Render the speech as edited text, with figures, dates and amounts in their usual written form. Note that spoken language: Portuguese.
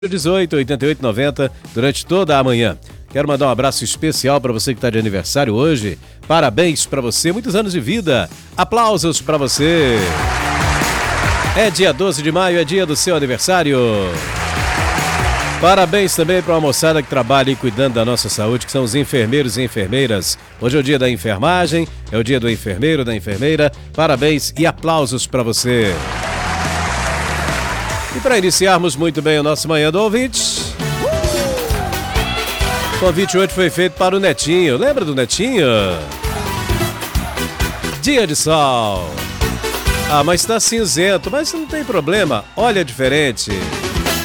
18, 88, 90 durante toda a manhã. Quero mandar um abraço especial para você que está de aniversário hoje. Parabéns para você, muitos anos de vida. Aplausos para você. É dia 12 de maio, é dia do seu aniversário. Parabéns também para uma moçada que trabalha aí cuidando da nossa saúde, que são os enfermeiros e enfermeiras. Hoje é o dia da enfermagem, é o dia do enfermeiro, da enfermeira. Parabéns e aplausos para você. E para iniciarmos muito bem o nosso Manhã do Ouvinte, o convite hoje foi feito para o Netinho. Lembra do Netinho? Dia de sol. Ah, mas está cinzento, mas não tem problema. Olha diferente.